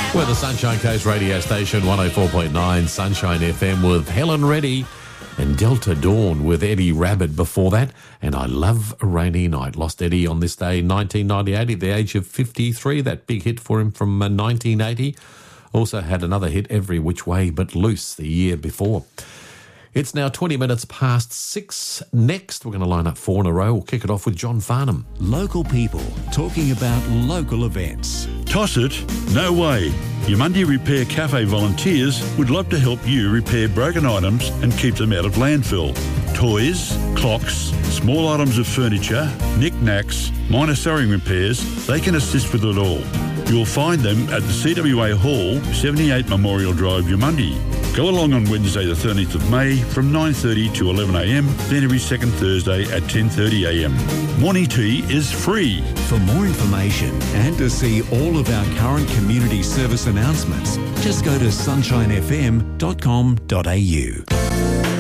We're the Sunshine Coast radio station, 104.9 Sunshine FM with Helen Reddy and Delta Dawn with Eddie Rabbit before that. And I Love a Rainy Night. Lost Eddie on this day in 1998 at the age of 53. That big hit for him from 1980. Also had another hit, Every Which Way But Loose, the year before. It's now 20 minutes past 6. Next, we're going to line up 4 in a row. We'll kick it off with John Farnham. Local people talking about local events. Toss it? No way. Yamundi Repair Cafe volunteers would love to help you repair broken items and keep them out of landfill. Toys, clocks, small items of furniture, knick-knacks, minor sewing repairs, they can assist with it all. You'll find them at the CWA Hall, 78 Memorial Drive, Yamundi. Go along on Wednesday the 13th of May from 9:30 to 11am, then every second Thursday at 10:30am. Morning tea is free. For more information and to see all of our current community service announcements, just go to sunshinefm.com.au.